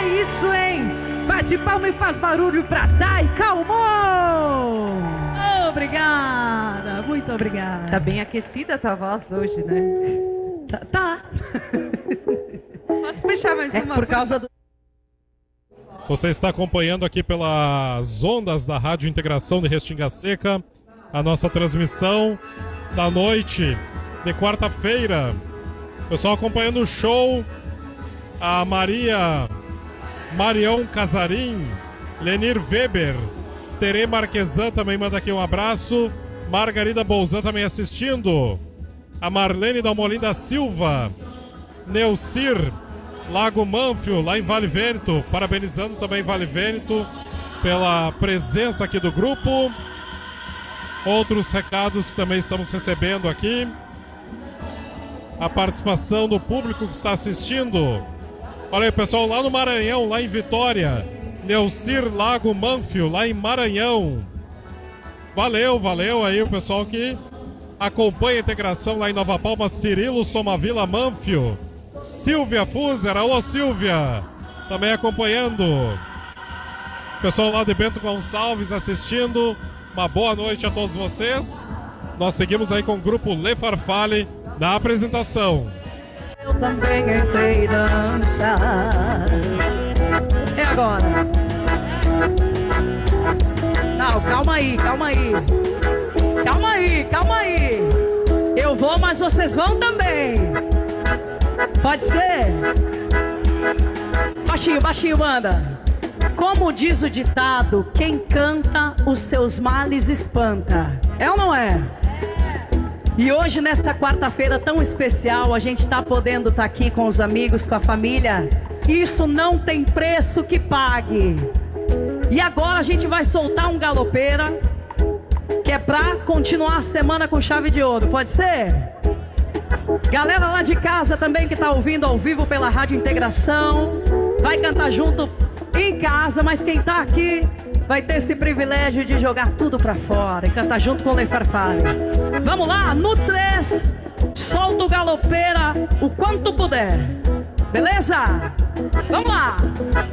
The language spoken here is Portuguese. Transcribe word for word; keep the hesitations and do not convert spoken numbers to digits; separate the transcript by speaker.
Speaker 1: isso, hein? Bate palma e faz barulho pra Dai Calmon!
Speaker 2: Obrigada, muito obrigada.
Speaker 1: Tá bem aquecida a tua voz hoje, né?
Speaker 2: Tá. tá.
Speaker 1: Posso puxar mais
Speaker 2: é
Speaker 1: uma?
Speaker 2: Por causa do...
Speaker 3: Você está acompanhando aqui pelas ondas da Rádio Integração de Restinga Seca a nossa transmissão da noite de quarta-feira. Pessoal acompanhando o show, a Maria Marião Casarim, Lenir Weber, Tere Marquesan também manda aqui um abraço, Margarida Bolzan também assistindo, a Marlene Dalmolin da Silva, Neucir Lago Manfio, lá em Vale Vêneto, parabenizando também Vale Vêneto pela presença aqui do grupo. Outros recados que também estamos recebendo aqui. A participação do público que está assistindo. Olha aí, pessoal, lá no Maranhão, lá em Vitória. Neucir Lago Manfio, lá em Maranhão. Valeu, valeu aí o pessoal que acompanha a integração lá em Nova Palma. Cirilo Somavila Manfio. Silvia Fuser, alô Silvia, também acompanhando. Pessoal lá de Bento Gonçalves assistindo. Uma boa noite a todos vocês. Nós seguimos aí com o grupo Le Farfalle na apresentação.
Speaker 2: Eu também entrei dançar. É agora. Não, calma aí, calma aí. Calma aí, calma aí. Eu vou, mas vocês vão também. Pode ser? Baixinho, baixinho, manda. Como diz o ditado, quem canta os seus males espanta. É ou não é? E hoje, nessa quarta-feira tão especial, a gente está podendo estar aqui com os amigos, com a família. Isso não tem preço que pague. E agora a gente vai soltar um galopeira, que é pra continuar a semana com chave de ouro. Pode ser? Galera lá de casa também que tá ouvindo ao vivo pela Rádio Integração, vai cantar junto em casa, mas quem tá aqui vai ter esse privilégio de jogar tudo pra fora e cantar junto com o Le Farfalle. Vamos lá, no três, solta o galopeira o quanto puder. Beleza? Vamos lá!